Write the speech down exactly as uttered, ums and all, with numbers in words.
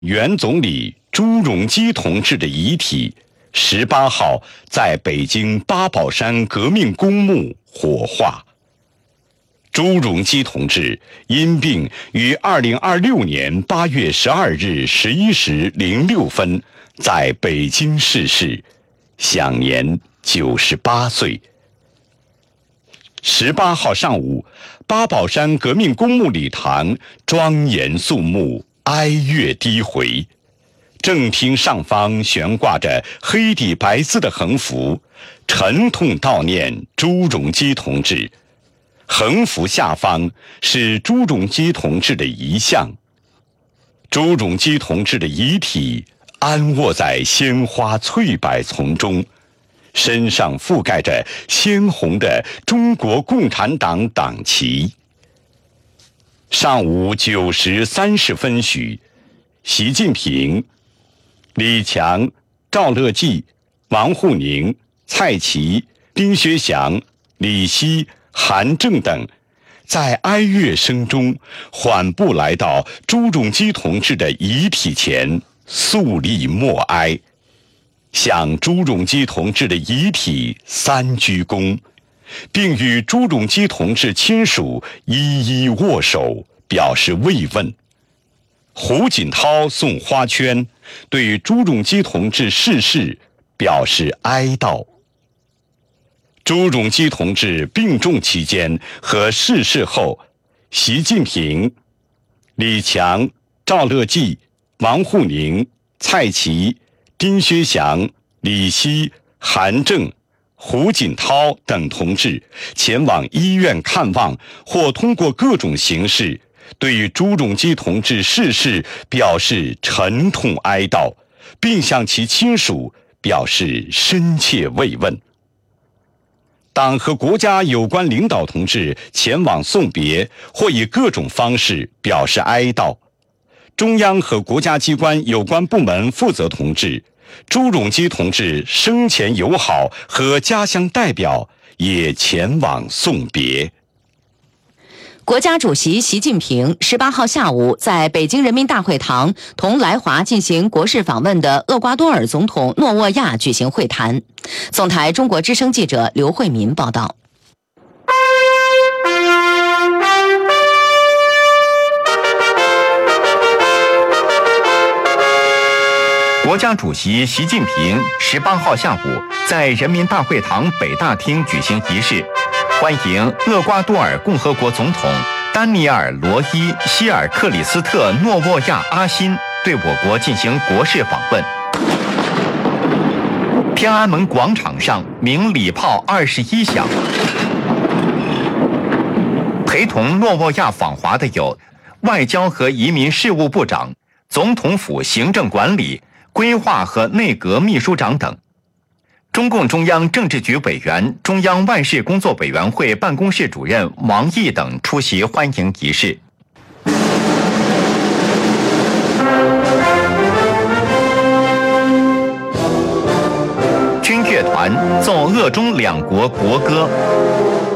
原总理朱镕基同志的遗体十八号在北京八宝山革命公墓火化。朱镕基同志因病于二零二六年八月十二日十一时零六分在北京逝世，享年九十八岁。十八号上午，八宝山革命公墓礼堂庄严肃穆，哀乐低回。正厅上方悬挂着黑底白字的横幅，沉痛悼念朱镕基同志。横幅下方是朱镕基同志的遗像。朱镕基同志的遗体安卧在鲜花翠柏丛中，身上覆盖着鲜红的中国共产党党旗。上午九时三十分许，习近平、李强、赵乐际、王沪宁、蔡奇、丁薛祥、李希、韩正等在哀乐声中缓步来到朱镕基同志的遗体前，肃立默哀，向朱镕基同志的遗体三鞠躬，并与朱镕基同志亲属一一握手，表示慰问。胡锦涛送花圈，对朱镕基同志逝世表示哀悼。朱镕基同志病重期间和逝世后，习近平、李强、赵乐际、王沪宁、蔡奇、丁薛祥、李希、韩正、胡锦涛等同志前往医院看望，或通过各种形式对于朱镕基同志逝世表示沉痛哀悼，并向其亲属表示深切慰问。党和国家有关领导同志前往送别，或以各种方式表示哀悼。中央和国家机关有关部门负责同志、朱镕基同志生前友好和家乡代表也前往送别。 国家主席习近平十八号下午在北京人民大会堂同来华进行国事访问的厄瓜多尔总统诺沃亚举行会谈。总台中国之声记者刘慧民报道。 国家主席习近平十八号下午在人民大会堂北大厅举行仪式，欢迎厄瓜多尔共和国总统丹尼尔·罗伊·希尔克里斯特·诺沃亚阿辛对我国进行国事访问。天安门广场上鸣礼炮二十一响。陪同诺沃亚访华的有外交和移民事务部长、总统府行政管理、规划和内阁秘书长等。中共中央政治局委员、中央外事工作委员会办公室主任王毅等出席欢迎仪式。军乐团奏俄中两国国歌。